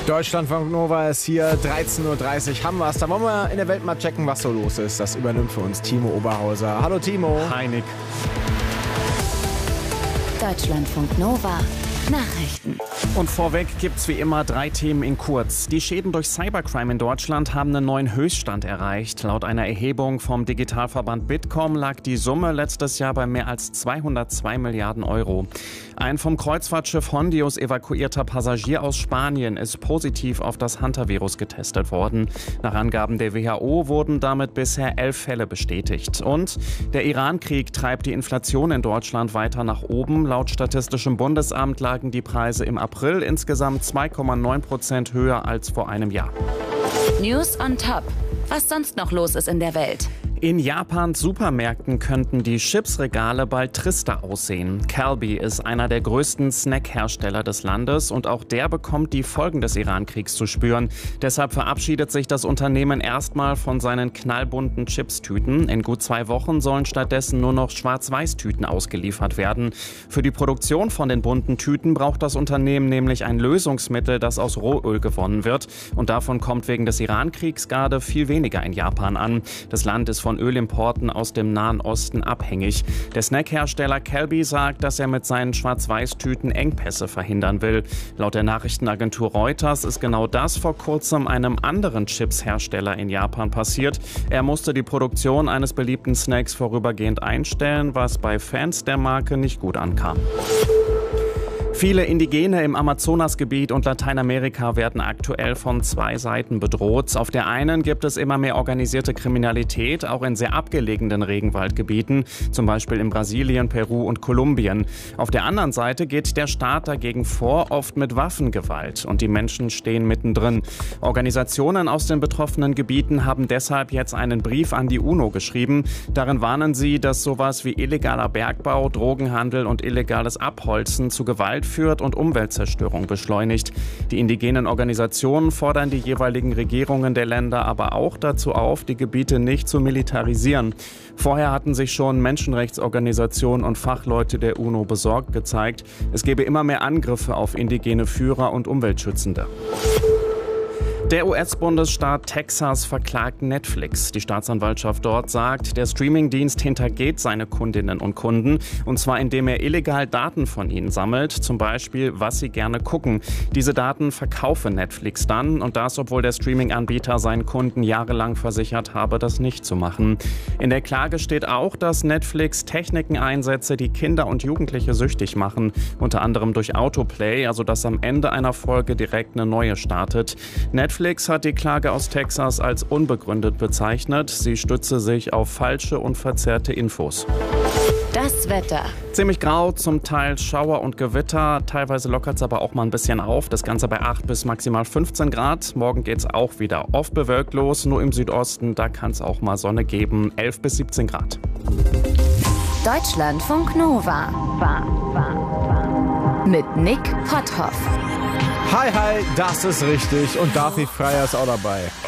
Deutschlandfunk Nova ist hier, 13:30 Uhr haben wir es. Da wollen wir in der Welt mal checken, was so los ist. Das übernimmt für uns Timo Oberhauser. Hallo Timo. Hi Nick. Deutschlandfunk Nova. Nachrichten. Und vorweg gibt's wie immer 3 Themen in kurz. Die Schäden durch Cybercrime in Deutschland haben einen neuen Höchststand erreicht. Laut einer Erhebung vom Digitalverband Bitkom lag die Summe letztes Jahr bei mehr als 202 Milliarden Euro. Ein vom Kreuzfahrtschiff Hondius evakuierter Passagier aus Spanien ist positiv auf das Hantavirus getestet worden. Nach Angaben der WHO wurden damit bisher 11 Fälle bestätigt. Und der Iran-Krieg treibt die Inflation in Deutschland weiter nach oben. Laut Statistischem Bundesamt lagen die Preise im April insgesamt 2,9% höher als vor einem Jahr. News on Top. Was sonst noch los ist in der Welt. In Japans Supermärkten könnten die Chipsregale bald trister aussehen. Calbee ist einer der größten Snackhersteller des Landes und auch der bekommt die Folgen des Iran-Kriegs zu spüren. Deshalb verabschiedet sich das Unternehmen erstmal von seinen knallbunten Chipstüten. In gut 2 Wochen sollen stattdessen nur noch Schwarz-Weiß-Tüten ausgeliefert werden. Für die Produktion von den bunten Tüten braucht das Unternehmen nämlich ein Lösungsmittel, das aus Rohöl gewonnen wird. Und davon kommt wegen des Iran-Kriegs gerade viel weniger in Japan an. Das Land ist von Ölimporten aus dem Nahen Osten abhängig. Der Snackhersteller Calbee sagt, dass er mit seinen Schwarz-Weiß-Tüten Engpässe verhindern will. Laut der Nachrichtenagentur Reuters ist genau das vor kurzem einem anderen Chipshersteller in Japan passiert. Er musste die Produktion eines beliebten Snacks vorübergehend einstellen, was bei Fans der Marke nicht gut ankam. Viele Indigene im Amazonasgebiet und Lateinamerika werden aktuell von 2 Seiten bedroht. Auf der einen gibt es immer mehr organisierte Kriminalität, auch in sehr abgelegenen Regenwaldgebieten, zum Beispiel in Brasilien, Peru und Kolumbien. Auf der anderen Seite geht der Staat dagegen vor, oft mit Waffengewalt, und die Menschen stehen mittendrin. Organisationen aus den betroffenen Gebieten haben deshalb jetzt einen Brief an die UNO geschrieben. Darin warnen sie, dass sowas wie illegaler Bergbau, Drogenhandel und illegales Abholzen zu Gewalt führt und Umweltzerstörung beschleunigt. Die indigenen Organisationen fordern die jeweiligen Regierungen der Länder aber auch dazu auf, die Gebiete nicht zu militarisieren. Vorher hatten sich schon Menschenrechtsorganisationen und Fachleute der UNO besorgt gezeigt, es gebe immer mehr Angriffe auf indigene Führer und Umweltschützende. Der US-Bundesstaat Texas verklagt Netflix. Die Staatsanwaltschaft dort sagt, der Streamingdienst hintergeht seine Kundinnen und Kunden, und zwar indem er illegal Daten von ihnen sammelt, zum Beispiel, was sie gerne gucken. Diese Daten verkaufe Netflix dann, und das, obwohl der Streaming-Anbieter seinen Kunden jahrelang versichert habe, das nicht zu machen. In der Klage steht auch, dass Netflix Techniken einsetze, die Kinder und Jugendliche süchtig machen, unter anderem durch Autoplay, also dass am Ende einer Folge direkt eine neue startet. Netflix hat die Klage aus Texas als unbegründet bezeichnet. Sie stütze sich auf falsche und verzerrte Infos. Das Wetter. Ziemlich grau, zum Teil Schauer und Gewitter. Teilweise lockert es aber auch mal ein bisschen auf. Das Ganze bei 8 bis maximal 15 Grad. Morgen geht es auch wieder oft bewölkt los. Nur im Südosten, da kann es auch mal Sonne geben. 11 bis 17 Grad. Deutschlandfunk Nova. Mit Nick Potthoff. Hi, das ist richtig. Und David Freier ist auch dabei.